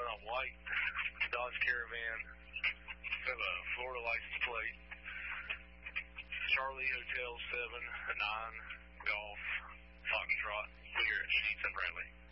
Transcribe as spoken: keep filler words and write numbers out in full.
I'm white. Dodge Caravan. Have a Florida license plate. Charlie Hotel seven nine Golf Foxtrot. We're at Sheets and Bradley.